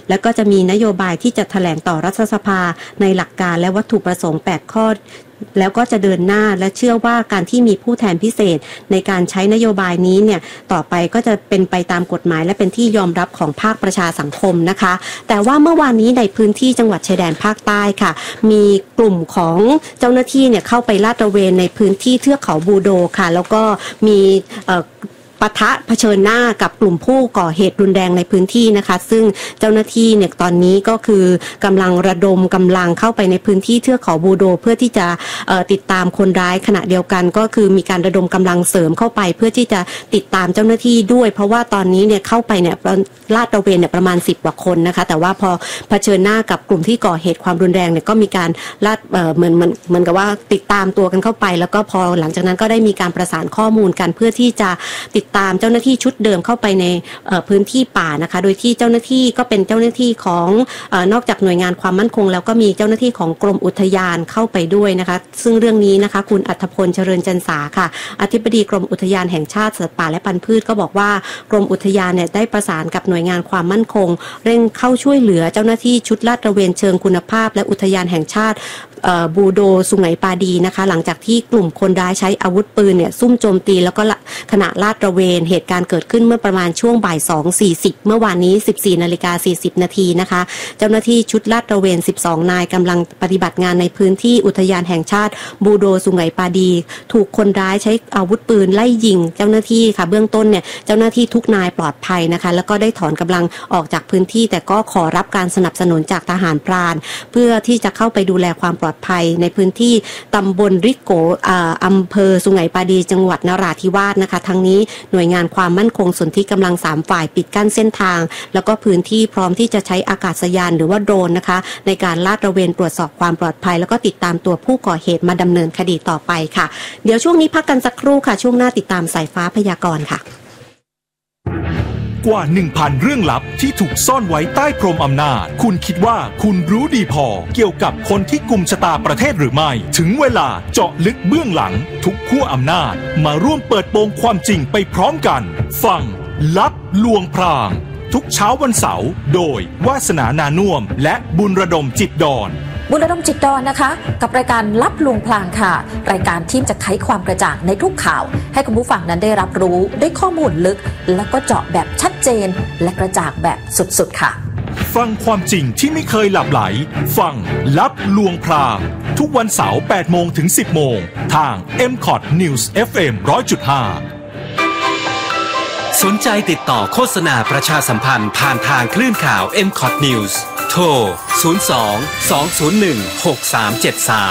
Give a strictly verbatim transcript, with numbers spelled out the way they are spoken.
แล้วก็จะมีนโยบายที่จะแถลงต่อรัฐสภาในหลักการและวัตถุประสงค์แปดข้อแล้วก็จะเดินหน้าและเชื่อว่าการที่มีผู้แทนพิเศษในการใช้นโยบายนี้เนี่ยต่อไปก็จะเป็นไปตามกฎหมายและเป็นที่ยอมรับของภาคประชาสังคมนะคะแต่ว่าเมื่อวานนี้ในพื้นที่จังหวัดชายแดนภาคใต้ค่ะมีกลุ่มของเจ้าหน้าที่เนี่ยเข้าไปลาดตระเวนในพื้นที่เทือกเขาบูโดค่ะแล้วก็มีเอ่อปะทะเผชิญหน้ากับกลุ่มผู้ก่อเหตุรุนแรงในพื้นที่นะคะซึ่งเจ้าหน้าที่เนี่ยตอนนี้ก็คือกำลังระดมกำลังเข้าไปในพื้นที่เทือกเขาบูโดเพื่อที่จะติดตามคนร้ายขณะเดียวกันก็คือมีการระดมกำลังเสริมเข้าไปเพื่อที่จะติดตามเจ้าหน้าที่ด้วยเพราะว่าตอนนี้เนี่ยเข้าไปเนี่ยลาดตระเวนเนี่ยประมาณสิบกว่าคนนะคะแต่ว่าพอเผชิญหน้ากับกลุ่มที่ก่อเหตุความรุนแรงเนี่ยก็มีการลาดเอ่อเหมือนเหมือนเหมือนกับว่าติดตามตัวกันเข้าไปแล้วก็พอหลังจากนั้นก็ได้มีการประสานข้อมูลกันเพื่อที่จะติดตามเจ้าหน้าที่ชุดเดิมเข้าไปในพื้นที่ป่านะคะโดยที่เจ้าหน้าที่ก็เป็นเจ้าหน้าที่ของเอ่อนอกจากหน่วยงานความมั่นคงแล้วก็มีเจ้าหน้าที่ของกรมอุทยานเข้าไปด้วยนะคะซึ่งเรื่องนี้นะคะคุณอัธพลเจริญจันทราค่ะอธิบดีกรมอุทยานแห่งชาติสัตว์ป่าและพันธุ์พืชก็บอกว่ากรมอุทยานเนี่ยได้ประสานกับหน่วยงานความมั่นคงเร่งเข้าช่วยเหลือเจ้าหน้าที่ชุดลาดตระเวนเชิงคุณภาพและอุทยานแห่งชาติบูโดสุไหงปาดีนะคะหลังจากที่กลุ่มคนร้ายใช้อาวุธปืนเนี่ยซุ่มโจมตีแล้วก็ขณะลาดตระเวนเหตุการณ์เกิดขึ้นเมื่อประมาณช่วงบ่าย สองสี่สิบ เมื่อวานนี้ สิบสี่นาฬิกาสี่สิบนาทีนะคะเจ้าหน้าที่ชุดลาดตระเวนสิบสองนายกำลังปฏิบัติงานในพื้นที่อุทยานแห่งชาติบูโดสุไหงปาดีถูกคนร้ายใช้อาวุธปืนไล่ยิงเจ้าหน้าที่ค่ะเบื้องต้นเนี่ยเจ้าหน้าที่ทุกนายปลอดภัยนะคะแล้วก็ได้ถอนกำลังออกจากพื้นที่แต่ก็ขอรับการสนับสนุนจากทหารพรานเพื่อที่จะเข้าไปดูแลความปลอดภัยในพื้นที่ตำบลริโกอำเภอสุไหงปาดีจังหวัดนราธิวาสนะคะทั้งนี้หน่วยงานความมั่นคงส่วนที่กำลังสามฝ่ายปิดกั้นเส้นทางแล้วก็พื้นที่พร้อมที่จะใช้อากาศยานหรือว่าโดรนนะคะในการลาดตระเวนตรวจสอบความปลอดภัยแล้วก็ติดตามตัวผู้ก่อเหตุมาดำเนินคดีต่อไปค่ะเดี๋ยวช่วงนี้พักกันสักครู่ค่ะช่วงหน้าติดตามสายฟ้าพยากรณ์ค่ะกว่า หนึ่งพัน เรื่องลับที่ถูกซ่อนไว้ใต้พรมอำนาจคุณคิดว่าคุณรู้ดีพอเกี่ยวกับคนที่กุมชะตาประเทศหรือไม่ถึงเวลาเจาะลึกเบื้องหลังทุกขั้วอำนาจมาร่วมเปิดโปงความจริงไปพร้อมกันฟังลับลวงพรางทุกเช้าวันเสาร์โดยวาสนานานุ่วมและบุญระดมจิตดอนบุญระดมจิตดอนนะคะกับรายการลับลวงพรางค่ะรายการที่จะไขความกระจ่างในทุกข่าวให้คุณผู้ฟังนั้นได้รับรู้ได้ข้อมูลลึกแล้วก็เจาะแบบชัดเจนและกระจ่างแบบสุดๆค่ะฟังความจริงที่ไม่เคยหลับไหลฟังลับลวงพรางทุกวันเสาร์ แปดโมงถึง สิบโมงทาง เอ็ม คอท News เอฟ เอ็ม หนึ่งร้อยจุดห้าสนใจติดต่อโฆษณาประชาสัมพันธ์ผ่านทางคลื่นข่าว เอ็ม คอท News โทร ศูนย์ สอง สอง ศูนย์ หนึ่ง หก สาม เจ็ด สาม